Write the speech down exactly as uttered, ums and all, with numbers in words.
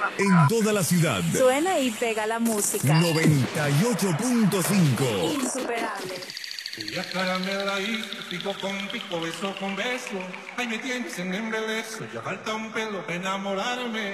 En toda la ciudad. Suena y pega la música. noventa y ocho punto cinco. Insuperable. Ya caramela y pico con pico, beso con beso. Ay, me tienes en embeleso, ya falta un pelo para enamorarme.